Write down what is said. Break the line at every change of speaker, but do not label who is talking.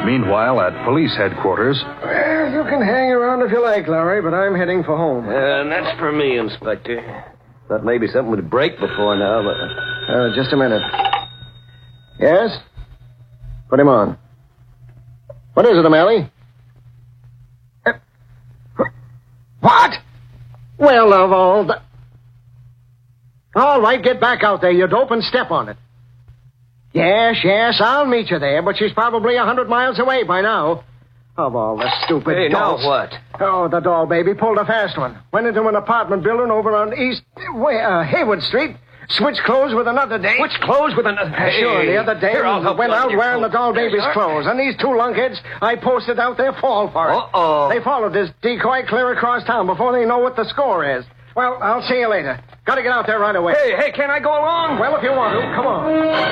Meanwhile, at police headquarters...
Well, you can hang around if you like, Larry, but I'm heading for home.
And that's for me, Inspector. Thought maybe something would break before now, but...
Just a minute. Yes? Put him on. What is it, O'Malley? What? Well, of all the... All right, get back out there, you dope, and step on it. Yes, I'll meet you there, but she's probably 100 miles away by now. Of all the stupid
Hey, now
dolls.
what?
Oh, the doll baby pulled a fast one. Went into an apartment building over on Hayward Street. Switched clothes with another date.
Switched clothes with another...
Sure, the other day
Here, I'll help
went
you
out
your
wearing the
coat.
doll baby's
Yes, sir.
clothes. And these two lunkheads I posted out there fall for it.
Uh-oh.
They followed this decoy clear across town before they know what the score is. Well, I'll see you later. Got to get out there right away.
Hey, can I go along?
Well, if you want to, come on.